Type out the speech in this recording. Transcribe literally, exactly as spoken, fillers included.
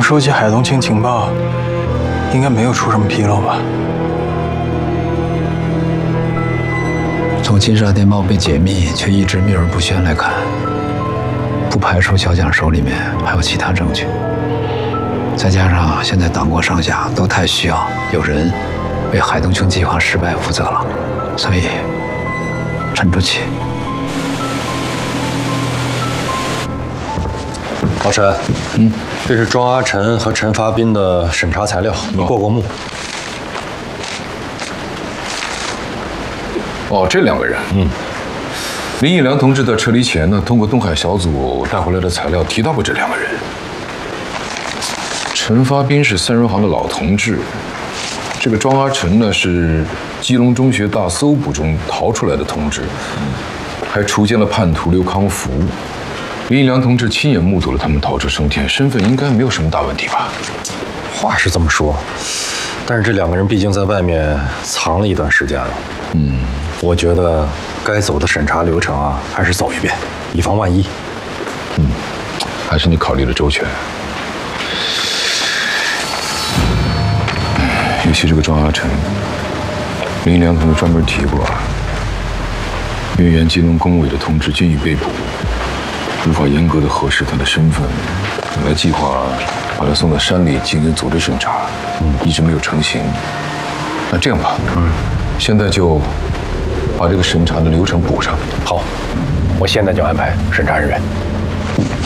收集海东青情报，应该没有出什么纰漏吧？ 从金沙电报被解密却一直秘而不宣来看，不排除小蒋手里面还有其他证据。再加上现在党国上下都太需要有人为海东青计划失败负责了，所以沉不起。 老陈，嗯，这是庄阿晨和陈发斌的审查材料，你过过目。 哦，这两个人，嗯，林义良同志在撤离前呢，通过东海小组带回来的材料提到过这两个人。陈发斌是三人行的老同志，这个庄阿晨呢是基隆中学大搜捕中逃出来的同志，还除奸了叛徒刘康福。林义良同志亲眼目睹了他们逃出升天，身份应该没有什么大问题吧？ 话是这么说，但是这两个人毕竟在外面藏了一段时间了。嗯，我觉得该走的审查流程啊，还是走一遍，以防万一。 嗯，还是你考虑的周全。尤其这个庄阿晨，林义良同志专门提过，因为原基隆工委的同志均已被捕。无法严格的核实他的身份，本来计划把他送到山里进行组织审查，嗯，一直没有成型。那这样吧，嗯，现在就把这个审查的流程补上。 好，我现在就安排审查人员。